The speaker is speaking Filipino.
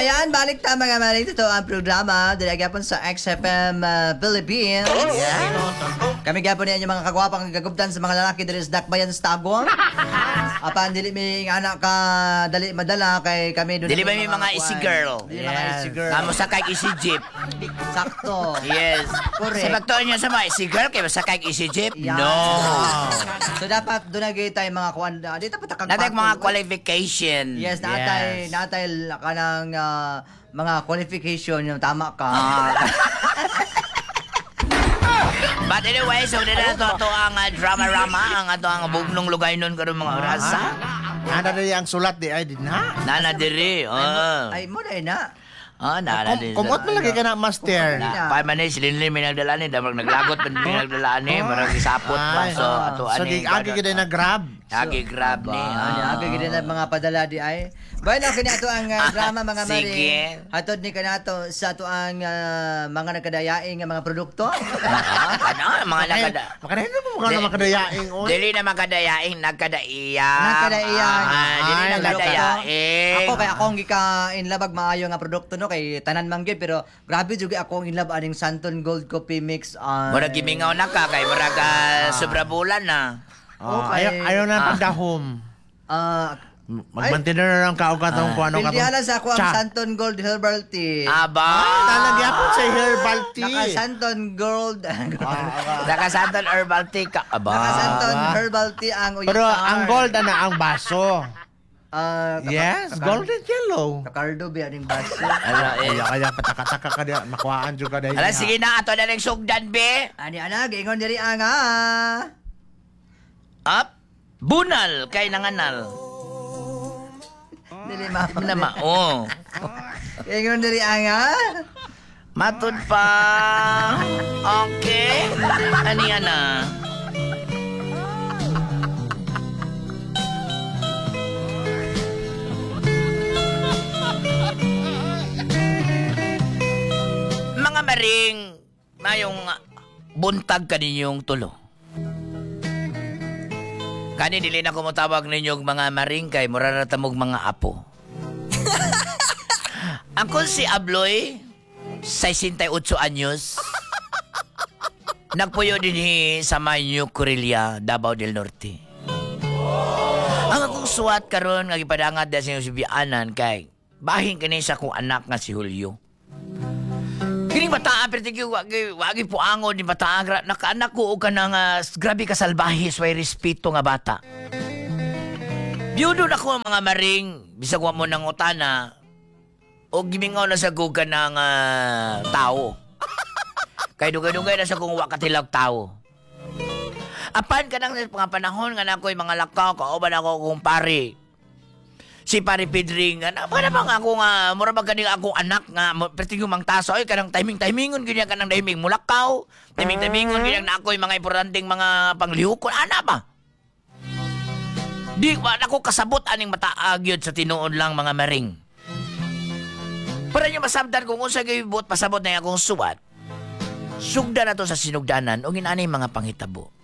Ayan, balik ta mga maring. Ito ang programa. Dili gyapon sa XFM Philippines. Kami gyapon niya mga kagwapang gagubtan sa mga lalaki diri sa Dakbayan sa Tagum. Apan dili mi anak ka dali madala kay kami doon. Dili ba may mga easy girl? Dili mga easy girl. Amo sa kay easy jeep. Sakto. Yes. Correct. Sa bagtuon niya sa mga easy girl kay sa kay easy jeep? Yan. No. So dapat doon na tayo mga kuan. Dito pa takag. Natay mga qualification. Yes, natay kanang mga qualification yung tama ka. But anyway, so nila to ang drama-rama, ang ato ang bugnong lugay nun karon mga oras. Nada diri ang sulat di ay din ha. Nana diri. Ay mo na na. Nana diri. Kumot mo lagi ka na master. Pa man ni silin mi nagdala ni damag naglagot man mi nagdala ni marag isapot pa so ato So di agi gid na grab. Agi grab ni. Agi gid na mga padala di ay. Bueno, kini ato ang drama mga mari. Sige. Hatod ni kanato sa ato ang mga nagkadayaing nga mga produkto. Ano mga nagada. Makadayaing mo mga makadayaing oy. Dili na magkadayaing nagkadaiya. Nagkadaiyang. Dili na magkadayaing. Ako kay akong gika in love maayo nga produkto no kay tanan man gyud pero grabe jud akong in love aning Santon Gold Coffee Mix. Murag gimingaw na ka kay murag sobra bulan na. Ayaw na pagdahom. Mag-maintain na lang kaugat ang kuano ka. Pildihala sa ako ang Santon Gold Herbal Tea. Aba. Talagyapon sa herbal tea. Naka Santon Gold. Naka Santon Herbal Tea ka. Aba. Naka Santon Herbal Tea ang uyutar. Pero ang gold na ang baso. Yes, gold and yellow. Kakardo ba aning baso? Kaya pataka-taka ka diya, makuhaan jud ka diya. Ala sige na ato na ning sugdan be. Ani ana gingon diri anga. Up. Bunal kay nanganal. Dili ma. Na mao. Gingon diri anga. Matud pa. Okay. Ani ana. Mga maring mayong buntag kaninyong tulo. Kani dili na ko motawag ninyong mga maring kay mura na tamog mga apo. Ako si Abloy, 68 anyos. Nagpuyo din sa Mayo Correlia, Davao del Norte. Ang akong suwat karon nga gipadangad sa inyong subianan kay bahin kini sa akong anak nga si Julio. Kining bataan pero tigyo wagi po angon ni bataan nakaanak ko og kanang grabe ka salbahe way respeto nga bata. Biyudo na ko mga maring bisag wa mo nang utana o gimingaw na sa kuga ng tao. Kay dugay-dugay na sa kung wa katilag tao. Apan ka nang mga panahon nga nako'y mga lakaw kauban ako kung pare. Si Pare Pedring, para bang ako nga, mura ba ganing akong anak nga, perting yung mang taso, ay kanang timing-timingon, ganyan kanang timing mulakaw, timing-timingon, ganyan na ako'y mga importanteng mga panglihukon, ana ba? Di ba ako kasabot aning mataagyod sa tinuon lang mga maring. Para nyo masabdan kung unsa gayud pasabot na akong suwat, sugda na to sa sinugdanan o ginanay mga panghitabo.